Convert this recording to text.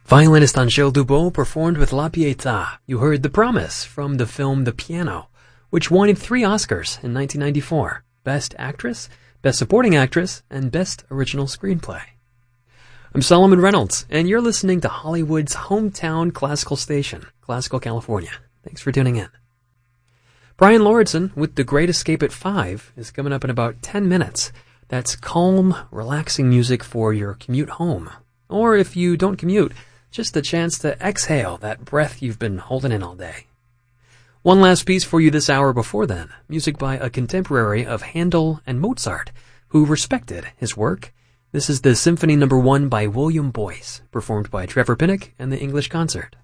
Violinist Angèle Dubot performed with La Pietà. You heard The Promise from the film The Piano, which won 3 Oscars in 1994. Best Actress, Best Supporting Actress, and Best Original Screenplay. I'm Solomon Reynolds, and you're listening to Hollywood's hometown classical station, Classical California. Thanks for tuning in. Brian Lauritsen with The Great Escape at 5 is coming up in about 10 minutes. That's calm, relaxing music for your commute home. Or if you don't commute, just a chance to exhale that breath you've been holding in all day. One last piece for you this hour before then, music by a contemporary of Handel and Mozart, who respected his work. This is the Symphony No. 1 by William Boyce, performed by Trevor Pinnock and the English Concert.